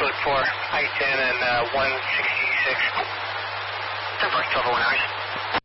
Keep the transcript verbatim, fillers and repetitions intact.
code for I ten and uh, one sixty-six. ten four, twelve oh one hours.